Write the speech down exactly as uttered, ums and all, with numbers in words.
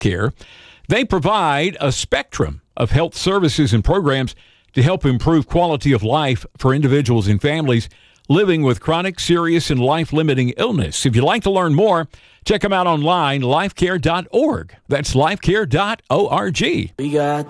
Care. They provide a spectrum of health services and programs to help improve quality of life for individuals and families living with chronic, serious, and life-limiting illness. If you'd like to learn more, check them out online, life care dot org. That's life care dot org. We got